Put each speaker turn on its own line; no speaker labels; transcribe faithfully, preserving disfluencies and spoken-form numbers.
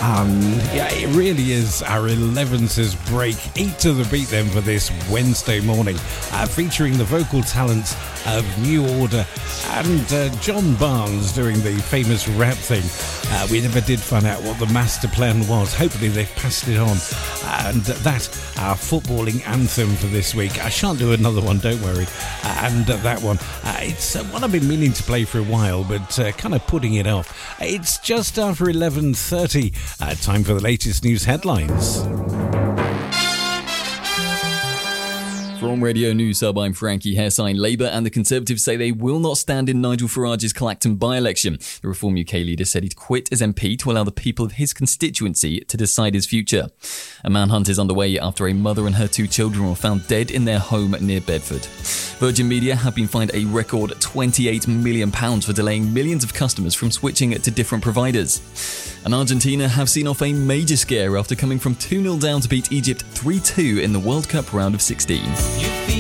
Um, yeah, it really is our eleventh's break. Eight to the beat then for this Wednesday morning, uh, featuring the vocal talents of New Order and uh, John Barnes doing the famous rap thing. Uh, we never did find out what the master plan was. Hopefully they've passed it on. And that, our footballing anthem for this week. I shan't do another one, don't worry. Uh, and uh, that one, uh, it's uh, one I've been meaning to play for a while, but uh, kind of putting it off. It's just after eleven thirty. Uh, time for the latest news headlines.
From Radio News Hub, I'm Frankie Hairsign. Labour and the Conservatives say they will not stand in Nigel Farage's Clacton by-election. The Reform U K leader said he'd quit as M P to allow the people of his constituency to decide his future. A manhunt is underway after a mother and her two children were found dead in their home near Bedford. Virgin Media have been fined a record twenty-eight million pounds for delaying millions of customers from switching to different providers. And Argentina have seen off a major scare after coming from two nil down to beat Egypt three two in the World Cup round of sixteen.